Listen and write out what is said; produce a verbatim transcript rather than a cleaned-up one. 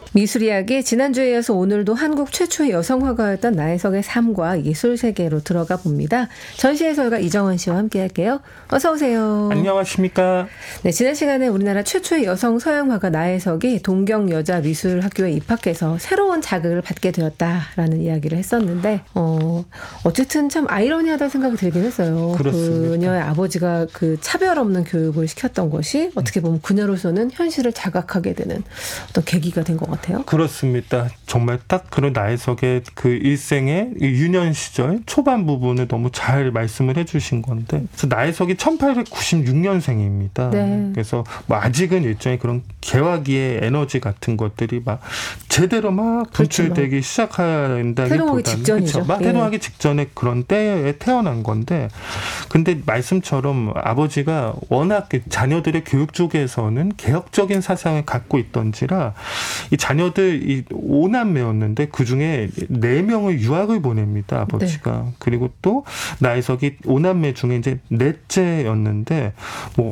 미술 이야기 지난주에 이어서 오늘도 한국 최초의 여성 화가였던 나혜석의 삶과 예술 세계로 들어가 봅니다. 전시 해설가 이정원 씨와 함께 할게요. 어서 오세요. 안녕하십니까. 네, 지난 시간에 우리나라 최초의 여성 서양 화가 나혜석이 동경여자미술학교에 입학해서 새로운 자극을 받게 되었다라는 이야기를 했었는데 어, 어쨌든 참 아이러니하다 생각이 들긴 했어요. 그렇습니다. 그녀의 아버지가 그 차별 없는 교육을 시켰던 것이 어떻게 보면 그녀로서는 현실을 자각하게 되는 어떤 계기가 된 것 같아요. 그렇습니다. 정말 딱 그런 나혜석의 그 일생의 유년 시절 초반 부분을 너무 잘 말씀을 해주신 건데, 그래서 나혜석이 천팔백구십육 년생입니다. 네. 그래서 뭐 아직은 일종의 그런 개화기의 에너지 같은 것들이 막 제대로 막 분출되기 그렇죠. 시작한다기보다는 태동하기 직전이죠. 그렇죠. 막 예. 태동하기 직전에 그런 때에 태어난 건데, 근데 말씀처럼 아버지가 워낙 자녀들의 교육 쪽에서는 개혁적인 사상을 갖고 있던지라 이 자녀들 이 오남매였는데 그 중에 네 명을 유학을 보냅니다, 아버지가. 네. 그리고 또 나혜석이 오남매 중에 이제 넷째였는데 뭐